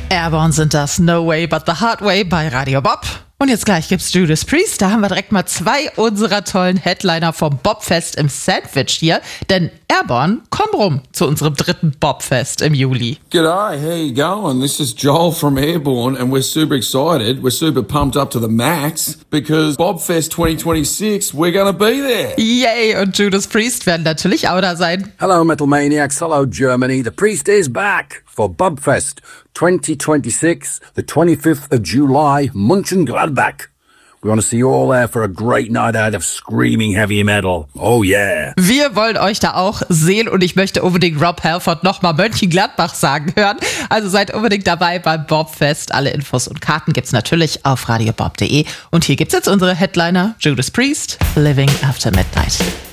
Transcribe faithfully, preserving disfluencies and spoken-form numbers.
Airborne sind das, No Way But The Hard Way bei Radio Bob. Und jetzt gleich gibt's Judas Priest. Da haben wir direkt mal zwei unserer tollen Headliner vom Bobfest im Sandwich hier. Denn Airborne, komm rum zu unserem dritten Bobfest im Juli. G'day, how you going? This is Joel from Airborne and we're super excited. We're super pumped up to the max because Bobfest twenty twenty-six, we're gonna be there. Yay! Und Judas Priest werden natürlich auch da sein. Hello, Metal Maniacs. Hello, Germany. The Priest is back for Bobfest twenty twenty-six, the twenty-fifth of July, Mönchengladbach. We want to see you all there for a great night out of screaming heavy metal. Oh yeah. Wir wollen euch da auch sehen und ich möchte unbedingt Rob Halford nochmal Mönchengladbach sagen hören. Also seid unbedingt dabei beim Bobfest. Alle Infos und Karten gibt's natürlich auf radiobob punkt de. Und hier gibt's jetzt unsere Headliner Judas Priest, Living After Midnight.